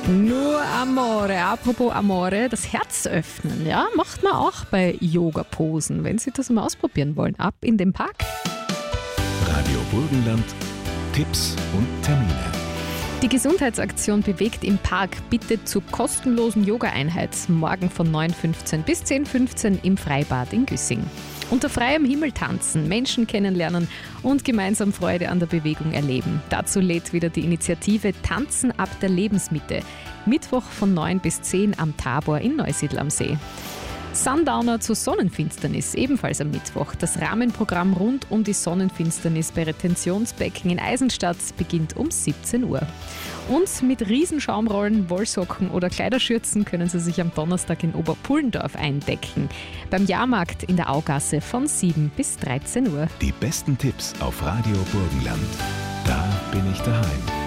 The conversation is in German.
Nur Amore, apropos Amore, das Herz öffnen, ja, macht man auch bei Yoga-Posen. Wenn Sie das mal ausprobieren wollen, ab in den Park. Radio Burgenland, Tipps und Termine. Die Gesundheitsaktion Bewegt im Park bittet zur kostenlosen Yoga-Einheit morgen von 9:15 bis 10:15 im Freibad in Güssing. Unter freiem Himmel tanzen, Menschen kennenlernen und gemeinsam Freude an der Bewegung erleben. Dazu lädt wieder die Initiative Tanzen ab der Lebensmitte. Mittwoch von 9 bis 10 am Tabor in Neusiedl am See. Sundowner zur Sonnenfinsternis, ebenfalls am Mittwoch. Das Rahmenprogramm rund um die Sonnenfinsternis bei Retentionsbecken in Eisenstadt beginnt um 17 Uhr. Und mit Riesenschaumrollen, Wollsocken oder Kleiderschürzen können Sie sich am Donnerstag in Oberpullendorf eindecken. Beim Jahrmarkt in der Augasse von 7 bis 13 Uhr. Die besten Tipps auf Radio Burgenland. Da bin ich daheim.